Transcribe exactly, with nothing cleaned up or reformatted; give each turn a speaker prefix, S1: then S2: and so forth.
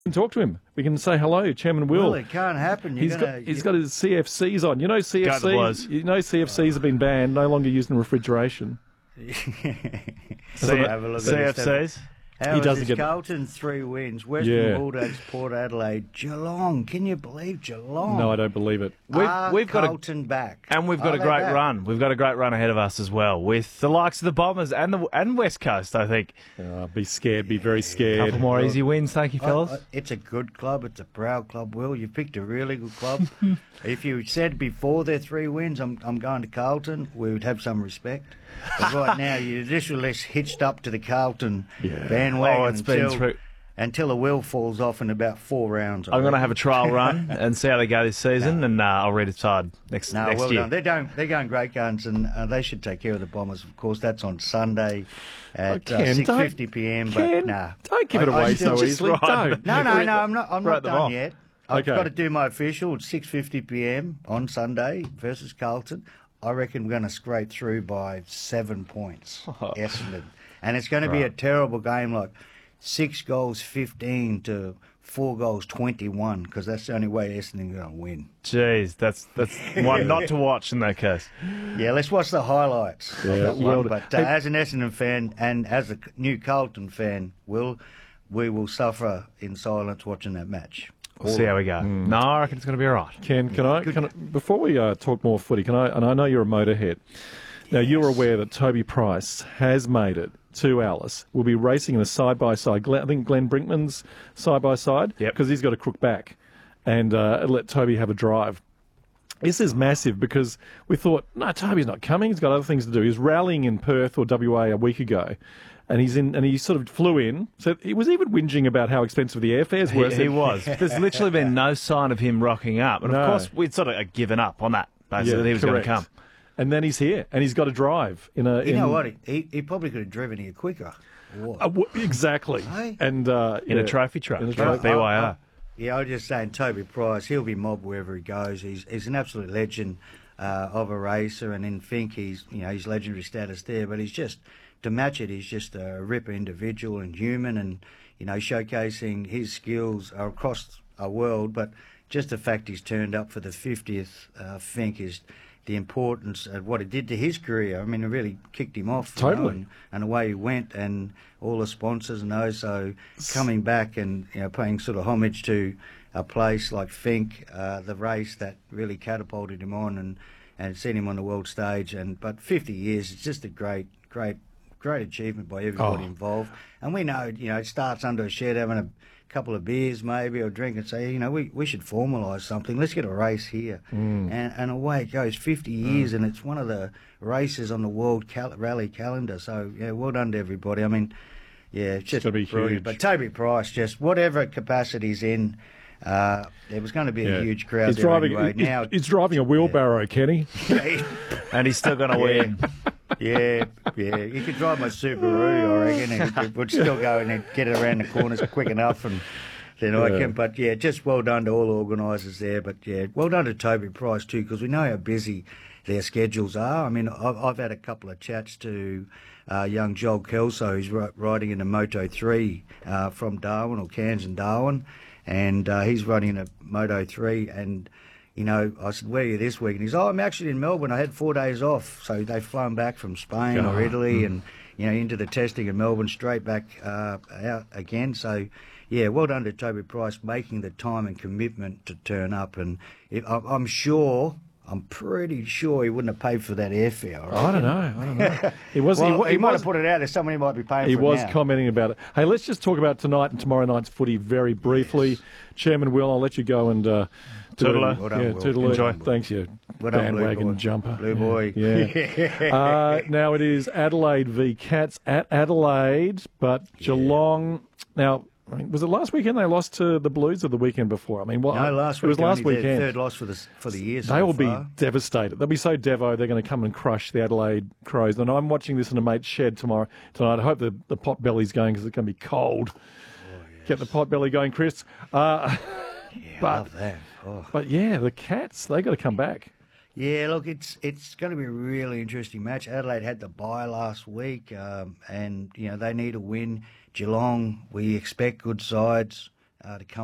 S1: can talk to him. We can say hello, Chairman Will.
S2: Well, it can't happen. You're
S1: He's
S2: gonna,
S1: got he's got his C F Cs on. You know C F Cs. You know C F Cs have been banned, no longer used in refrigeration.
S2: So have a look
S3: C F
S2: at this.
S3: Cs.
S2: How
S1: He
S2: is
S1: doesn't
S2: this?
S1: get-
S2: Carlton, three wins. Western
S1: Yeah.
S2: Bulldogs, Port Adelaide, Geelong. Can you believe Geelong?
S1: No, I don't believe it.
S3: We've,
S2: Are
S3: we've got a
S2: Carlton back.
S3: And we've got
S2: Are
S3: a
S2: they
S3: great
S2: back?
S3: run. We've got a great run ahead of us as well, with the likes of the Bombers and the and West Coast. I think
S1: Uh, be scared, be very
S3: a
S1: scared.
S3: couple more easy wins. Thank you,
S2: I-
S3: fellas.
S2: I- it's a good club. It's a proud club, Will. You picked a really good club. If you said before their three wins, I'm, I'm going to Carlton, we would have some respect. But right now, you're literally hitched up to the Carlton
S1: Yeah.
S2: bandwagon
S3: Oh, it's been
S2: until,
S3: true.
S2: until the wheel falls off in about four rounds. I
S3: I'm going to
S2: reckon.
S3: have a trial run and see how they go this season, and uh, I'll read it side next
S2: No,
S3: next
S2: well
S3: year.
S2: done. They're going, they're going great guns, and uh, they should take care of the Bombers. Of course, that's on Sunday at
S1: Oh,
S2: uh,
S1: Ken,
S2: six fifty
S1: don't-
S2: p m.
S1: Ken,
S2: But nah,
S1: don't give it
S2: I- I
S1: away
S2: still
S1: so
S2: just
S1: easily.
S3: right.
S1: Don't.
S2: No, no, no. I'm not. I'm
S3: Write
S2: not
S3: them
S2: done
S3: off.
S2: yet. I've
S1: Okay.
S2: got to do my official. It's six fifty p m on Sunday versus Carlton. I reckon we're going to scrape through by seven points, Essendon, and it's going to be a terrible game, like six goals fifteen to four goals twenty-one, because that's the only way Essendon are going to win.
S3: Jeez, that's that's one not to watch in that case.
S2: Yeah, let's watch the highlights
S1: Yeah,
S2: of that
S1: well,
S2: one. But uh,
S1: hey-
S2: as an Essendon fan and as a new Carlton fan, will we will suffer in silence watching that match.
S3: We'll see how we go. No, I reckon it's going to be all right.
S1: Ken, can I, can I before we uh, talk more footy, can I, and I know you're a motorhead. Now, you're aware that Toby Price has made it to Alice. We'll be racing in a side-by-side. Glenn, I think Glenn Brinkman's side-by-side.
S3: Yep.
S1: Because he's got a crook back. And uh, let Toby have a drive. This is massive because we thought, no, Toby's not coming. He's got other things to do. He was rallying in Perth or W A a week ago. And he's in, and he sort of flew in. So he was even whinging about how expensive the airfares were.
S3: He,
S1: So-
S3: he was. There's literally been no sign of him rocking up. And
S1: No.
S3: of course, we'd sort of given up on that, basically, that he was going to
S1: correct.
S3: come.
S1: And then he's here, and he's got to drive in a.
S2: You
S1: in,
S2: know what? He- He, he probably could have driven here quicker. What?
S1: Uh, w- exactly.
S2: Hey?
S1: And uh,
S3: In
S1: yeah,
S3: a trophy truck.
S1: in a
S3: Yeah,
S1: trophy-
S3: B Y R.
S2: Yeah, I was just saying, Toby Price, he'll be mobbed wherever he goes. He's he's an absolute legend uh, of a racer, and in Fink, he's you know he's legendary status there. But he's just to match it, he's just a ripper individual and human, and you know showcasing his skills across a world. But just the fact he's turned up for the fiftieth uh, Fink is the importance of what it did to his career. I mean, it really kicked him off. you know,
S1: Totally.
S2: and, and away he went, and all the sponsors and those. So coming back and you know paying sort of homage to a place like Fink, uh, the race that really catapulted him on and and sent him on the world stage. And but fifty years, it's just a great, great, great achievement by everybody
S1: Oh.
S2: involved. And we know, you know, it starts under a shed having a couple of beers maybe or drink and say, you know, we, we should formalise something. Let's get a race here.
S1: Mm.
S2: And, and away it goes, fifty years, and it's one of the races on the World cal- Rally calendar. So, yeah, well done to everybody. I mean, yeah, it's just
S1: gonna be
S2: brilliant.
S1: huge.
S2: But Toby Price, just whatever capacity's in, uh, there was going to be
S1: Yeah.
S2: a huge crowd
S1: He's
S2: there
S1: driving.
S2: anyway.
S1: he's,
S2: Now,
S1: he's driving a wheelbarrow, Kenny.
S3: And he's still going to win.
S2: yeah, yeah, you could drive my Subaru, I reckon, and it would still go and get it around the corners quick enough, and then I
S1: Yeah.
S2: can. But yeah, just well done to all organisers there. But yeah, well done to Toby Price too, because we know how busy their schedules are. I mean, I've, I've had a couple of chats to uh, young Joel Kelso, who's ri- riding in a Moto three uh, from Darwin or Cairns and Darwin, and uh, he's running a Moto three and. You know, I said, where are you this week? And he's, oh, I'm actually in Melbourne. I had four days off. So they've flown back from Spain
S1: God.
S2: or Italy and, you know, into the testing in Melbourne, straight back uh, out again. So, yeah, well done to Toby Price making the time and commitment to turn up. And if, I'm I'm sure, I'm pretty sure he wouldn't have paid for that airfare. I
S1: I don't know. I don't know. He was.
S2: Well,
S1: he,
S2: he,
S1: wa- he
S2: might
S1: was.
S2: have put it out there. Somebody might be paying
S1: He
S2: for
S1: was
S2: it now.
S1: commenting about it. Hey, let's just talk about tonight and tomorrow night's footy very briefly. Chairman Will, I'll let you go and uh, do
S3: Toodaloo.
S1: it.
S2: Well done,
S1: yeah,
S2: Will.
S1: toodaloo.
S3: Enjoy.
S1: Thanks, you
S2: Well done, Blue
S1: bandwagon
S2: boy.
S1: jumper.
S2: Blue boy.
S1: Yeah. uh, now it is Adelaide v Cats at Adelaide, but Geelong. Now, I mean, was it last weekend they lost to the Blues or the weekend before? I mean, what?
S2: No, last
S1: it was
S2: week
S1: last
S2: only their
S1: weekend.
S2: third loss for the for the year. So
S1: They will be
S2: far.
S1: devastated. They'll be so devo. They're going to come and crush the Adelaide Crows. And I'm watching this in a mate's shed tomorrow tonight. I hope the, the pot belly's going because it's going to be cold. Get the pot belly going, Chris. Uh,
S2: Yeah, I
S1: but-
S2: love that. Oh.
S1: but yeah, the Cats, they got to come back.
S2: Yeah, look, it's it's going to be a really interesting match. Adelaide had the bye last week, um, and you know they need a win. Geelong, we expect good sides. uh, to come